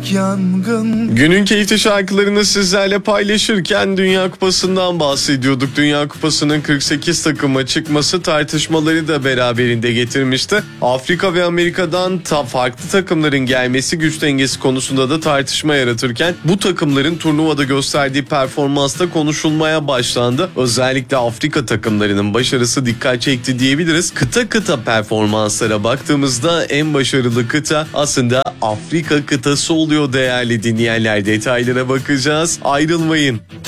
büyük yangın. Günün keyifli şarkılarını sizlerle paylaşırken Dünya Kupası'ndan bahsediyorduk. Dünya Kupası'nın 48 takıma çıkması tartışmaları da beraberinde getirmişti. Afrika ve Amerika'dan farklı takımların gelmesi güç dengesi konusunda da tartışma yaratırken bu takımların turnuvada gösterdiği performansta konuşulmaya başlandı. Özellikle Afrika takımlarının başarısı dikkat çekti diyebiliriz. Kıta kıta performanslara baktığımızda en başarılı kıta aslında Afrika kıtası oluyor değerli dinleyenler. Detaylara bakacağız. Ayrılmayın.